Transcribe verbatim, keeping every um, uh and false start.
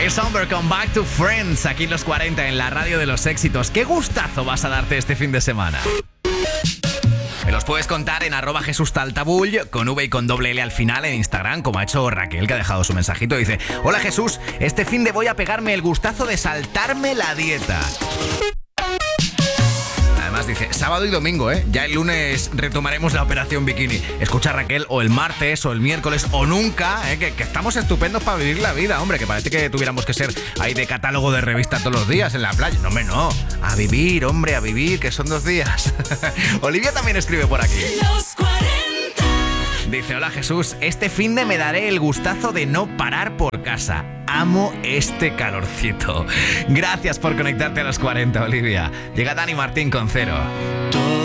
Somber con Back to Friends, aquí en los cuarenta, en la radio de los éxitos. ¿Qué gustazo vas a darte este fin de semana? Me los puedes contar en arroba Jesús Taltabull, con V y con doble L al final, en Instagram, como ha hecho Raquel, que ha dejado su mensajito. Dice: hola Jesús, este fin de voy a pegarme el gustazo de saltarme la dieta. Además dice, sábado y domingo, ¿eh? Ya el lunes retomaremos la operación bikini. Escucha, Raquel, o el martes, o el miércoles, o nunca, ¿eh? Que, que estamos estupendos para vivir la vida, hombre. Que parece que tuviéramos que ser ahí de catálogo de revista todos los días en la playa. No, hombre, no. A vivir, hombre, a vivir, que son dos días. Olivia también escribe por aquí. Los cuarenta. Dice, hola Jesús, este finde me daré el gustazo de no parar por casa. Amo este calorcito. Gracias por conectarte a los cuarenta, Olivia. Llega Dani Martín con Cero.